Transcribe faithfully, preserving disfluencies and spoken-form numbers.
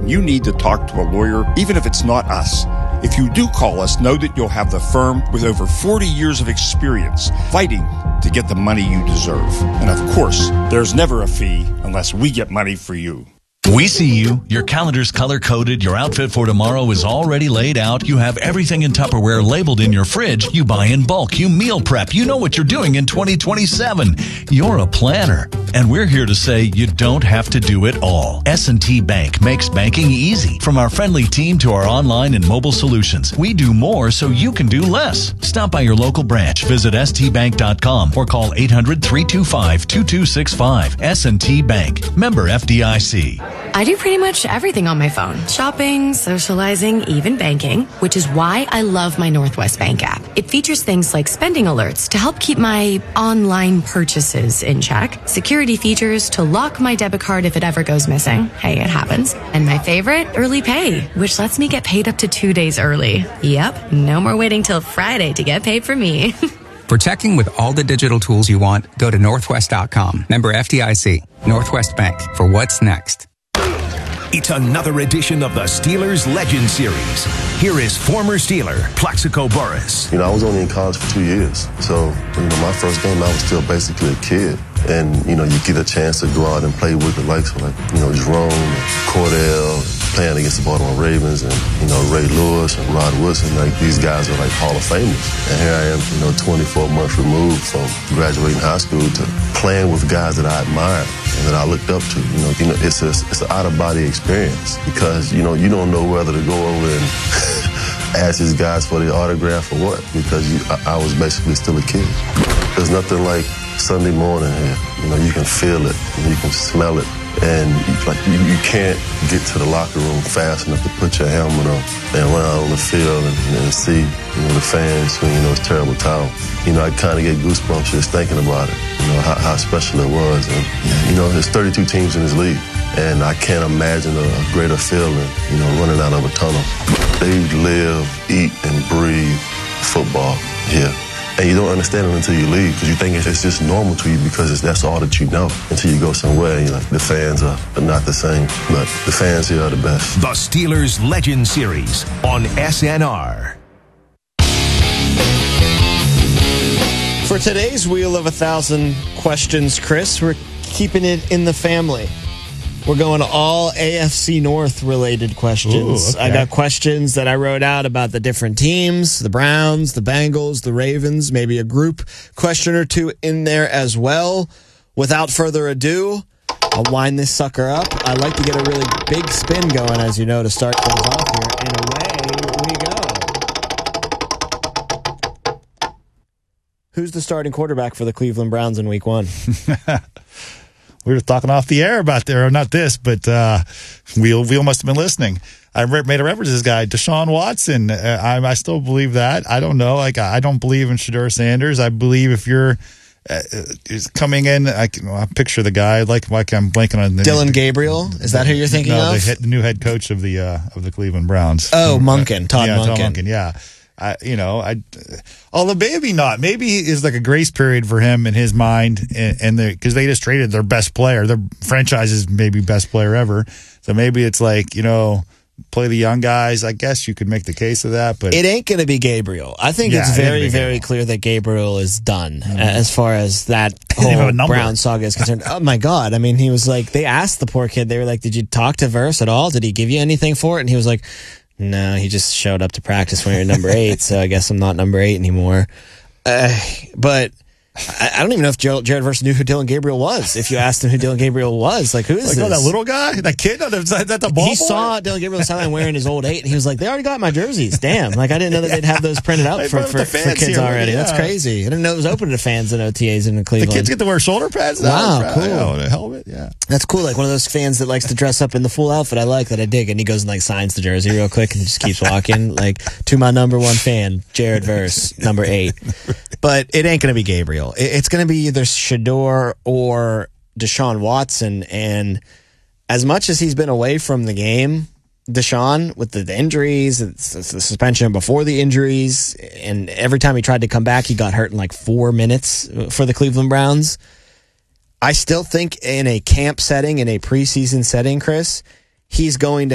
you need to talk to a lawyer, even if it's not us. If you do call us, know that you'll have the firm with over forty years of experience fighting to get the money you deserve. And of course, there's never a fee unless we get money for you. We see you. Your calendar's color-coded. Your outfit for tomorrow is already laid out. You have everything in Tupperware labeled in your fridge. You buy in bulk. You meal prep. You know what you're doing in twenty twenty-seven. You're a planner. And we're here to say you don't have to do it all. S and T Bank makes banking easy. From our friendly team to our online and mobile solutions, we do more so you can do less. Stop by your local branch. Visit S T bank dot com or call eight hundred, three two five, two two six five. S and T Bank. Member F D I C. I do pretty much everything on my phone. Shopping, socializing, even banking, which is why I love my Northwest Bank app. It features things like spending alerts to help keep my online purchases in check, security features to lock my debit card if it ever goes missing. Hey, it happens. And my favorite, early pay, which lets me get paid up to two days early. Yep, no more waiting till Friday to get paid for me. For checking with all the digital tools you want, go to northwest dot com. Member F D I C. Northwest Bank. For what's next. It's another edition of the Steelers Legend Series. Here is former Steeler, Plaxico Burress. You know, I was only in college for two years. So, you know, my first game, I was still basically a kid. And, you know, you get a chance to go out and play with the likes of, like, you know, Jerome, and Cordell, playing against the Baltimore Ravens, and, you know, Ray Lewis and Rod Woodson. Like, these guys are, like, Hall of Famers. And here I am, you know, twenty-four months removed from graduating high school to playing with guys that I admired and that I looked up to. You know, you know it's, a, it's an out-of-body experience because, you know, you don't know whether to go over and ask these guys for the autograph or what, because you, I, I was basically still a kid. There's nothing like Sunday morning here. You know, you can feel it, you can smell it, and you, like you, you can't get to the locker room fast enough to put your helmet on and run out on the field and, and see, you know, the fans swinging those terrible towels. You know, I kind of get goosebumps just thinking about it. You know how, how special it was, and you know, there's thirty-two teams in this league, and I can't imagine a greater feeling. You know, running out of a tunnel. They live, eat, and breathe football here. And you don't understand it until you leave because you think it's just normal to you because it's, that's all that you know until you go somewhere and you're like, the fans are not the same. But the fans here are the best. The Steelers Legend Series on S N R. For today's Wheel of a Thousand Questions, Chris, we're keeping it in the family. We're going to all A F C North related questions. Ooh, okay. I got questions that I wrote out about the different teams, the Browns, the Bengals, the Ravens, maybe a group question or two in there as well. Without further ado, I'll wind this sucker up. I like to get a really big spin going, as you know, to start things off here. And away we go. Who's the starting quarterback for the Cleveland Browns in week one? We were talking off the air about there, or not this, but uh, Wheel Wheel must have been listening. I re- made a reference to this guy, Deshaun Watson. Uh, I, I still believe that. I don't know. Like I don't believe in Shedeur Sanders. I believe if you're uh, is coming in, I can well, I picture the guy like like I'm blanking on the Dylan Gabriel. Is that who you're thinking no, of? The, head, the new head coach of the uh, of the Cleveland Browns. Oh, Monken, Todd yeah, Monken. Todd Monken. Yeah. I, you know, I, although maybe not, maybe is like a grace period for him in his mind, and, and because they just traded their best player, their franchise's maybe best player ever. So maybe it's like, you know, play the young guys. I guess you could make the case of that, but it ain't going to be Gabriel. I think Yeah, it's it ain't very, gonna be very Gabriel. clear that Gabriel is done Mhm. as far as that didn't even have whole a number. Brown saga is concerned. Oh my God. I mean, he was like, they asked the poor kid, they were like, did you talk to Verse at all? Did he give you anything for it? And he was like, no, he just showed up to practice when you're number eight, so I guess I'm not number eight anymore. Uh, but I, I don't even know if Jared, Jared Verse knew who Dylan Gabriel was. If you asked him who Dylan Gabriel was, like, who is like this? oh, that little guy, that kid, that that the ball He boy? saw Dylan Gabriel sideline wearing his old eight, and he was like, they already got my jerseys. Damn. Like, I didn't know that they'd have those printed out They for, put for, the for fans kids here, already. yeah. That's crazy. I didn't know it was open to fans in O T As in The Cleveland. kids get to wear shoulder pads now. Wow, Right? cool. Oh, and a helmet, yeah. That's cool. Like one of those fans that likes to dress up in the full outfit. I like that. I dig. And he goes and like signs the jersey real quick and just keeps walking. Like, to my number one fan, Jared Verse, number eight. But it ain't going to be Gabriel. It- It's going to be either Shedeur or Deshaun Watson. And as much as he's been away from the game, Deshaun, with the, the injuries, it's, it's the suspension before the injuries, and every time he tried to come back, he got hurt in like four minutes for the Cleveland Browns. I still think in a camp setting, in a preseason setting, Chris, he's going to